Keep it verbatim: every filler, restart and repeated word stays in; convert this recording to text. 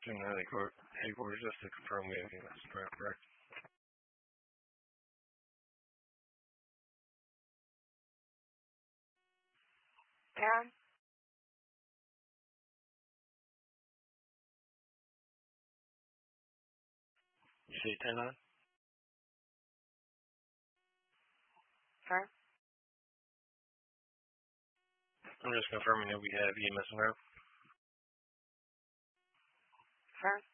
And then headquarters, headquarters just to confirm we have E M S, correct? Correct. Aaron? You say ten on? Sir? I'm just confirming that we have E M S in route. Sir?